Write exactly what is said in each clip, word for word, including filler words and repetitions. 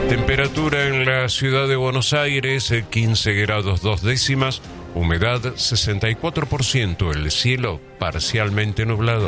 Temperatura en la ciudad de Buenos Aires, quince grados dos décimas, humedad sesenta y cuatro por ciento, el cielo parcialmente nublado.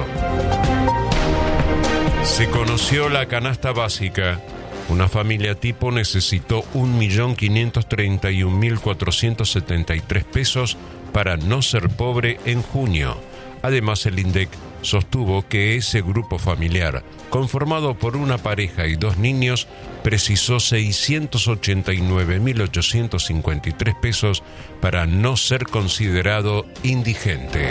Se conoció la canasta básica. Una familia tipo necesitó un millón quinientos treinta y un mil cuatrocientos setenta y tres pesos para no ser pobre en junio. Además, el INDEC sostuvo que ese grupo familiar, conformado por una pareja y dos niños, precisó seiscientos ochenta y nueve mil ochocientos cincuenta y tres pesos para no ser considerado indigente.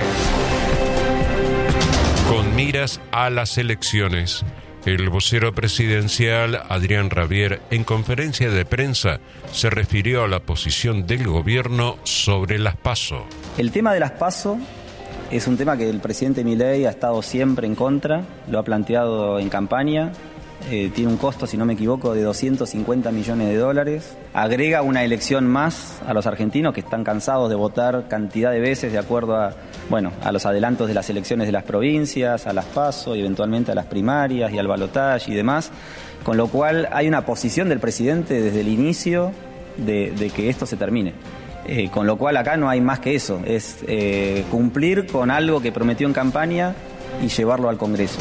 Con miras a las elecciones, el vocero presidencial, Adrián Rabier, en conferencia de prensa, se refirió a la posición del gobierno sobre las PASO. El tema de las PASO es un tema que el presidente Milei ha estado siempre en contra, lo ha planteado en campaña, eh, tiene un costo, si no me equivoco, de doscientos cincuenta millones de dólares, agrega una elección más a los argentinos que están cansados de votar cantidad de veces de acuerdo a, bueno, a los adelantos de las elecciones de las provincias, a las PASO y eventualmente a las primarias y al balotaje y demás, con lo cual hay una posición del presidente desde el inicio de, de que esto se termine. Eh, con lo cual acá no hay más que eso, es eh, cumplir con algo que prometió en campaña y llevarlo al Congreso.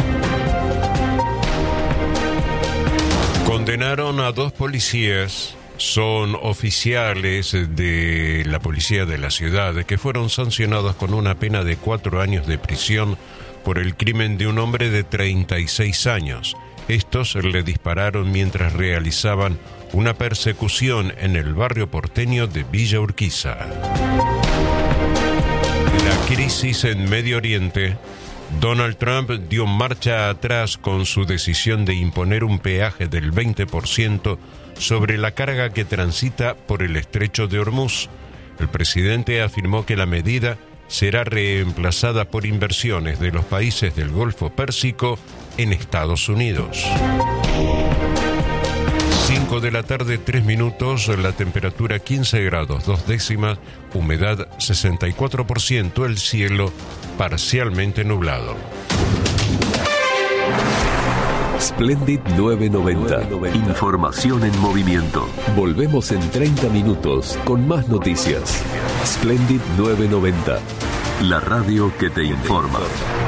Condenaron a dos policías, son oficiales de la policía de la ciudad, que fueron sancionados con una pena de cuatro años de prisión por el crimen de un hombre de treinta y seis años. Estos le dispararon mientras realizaban una persecución en el barrio porteño de Villa Urquiza. La crisis en Medio Oriente. Donald Trump dio marcha atrás con su decisión de imponer un peaje del veinte por ciento sobre la carga que transita por el estrecho de Hormuz. El presidente afirmó que la medida será reemplazada por inversiones de los países del Golfo Pérsico en Estados Unidos. cinco de la tarde, tres minutos, la temperatura quince grados dos décimas, humedad sesenta y cuatro por ciento, el cielo parcialmente nublado. Splendid novecientos noventa. Información en movimiento. Volvemos en treinta minutos con más noticias. Splendid novecientos noventa. La radio que te informa.